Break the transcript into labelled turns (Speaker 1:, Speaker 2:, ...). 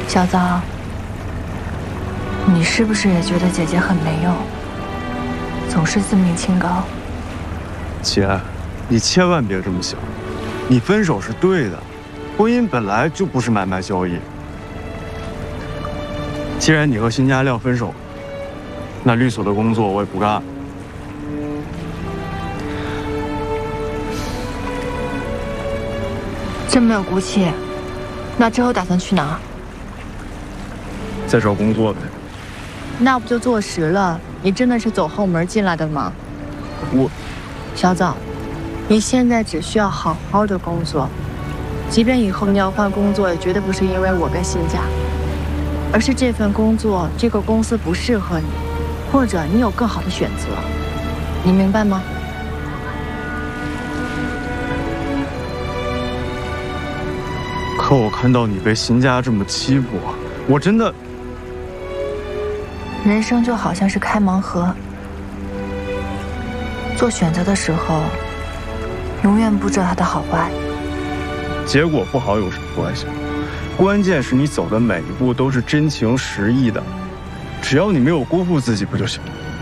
Speaker 1: 小枣，你是不是也觉得姐姐很没用，总是自命清高？
Speaker 2: 姐，你千万别这么想，你分手是对的，婚姻本来就不是买卖交易。既然你和辛家亮分手，那律所的工作我也不干。
Speaker 1: 真没有骨气，那之后打算去哪儿？
Speaker 2: 再找工作呗。
Speaker 1: 那不就坐实了你真的是走后门进来的吗？小枣，你现在只需要好好的工作，即便以后你要换工作，也绝对不是因为我跟辛家，而是这份工作这个公司不适合你，或者你有更好的选择，你明白吗？
Speaker 2: 可我看到你被辛家这么欺负，我真的……
Speaker 1: 人生就好像是开盲盒，做选择的时候，永远不知道它的好坏。
Speaker 2: 结果不好有什么关系？关键是你走的每一步都是真情实意的，只要你没有辜负自己，不就行了？